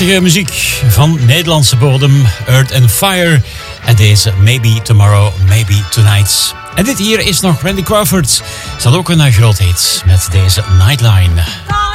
Prachtige muziek van Nederlandse bodem, Earth and Fire. En deze Maybe Tomorrow, Maybe Tonight. En dit hier is nog Randy Crawford. Staat ook een groot hit met deze Nightline.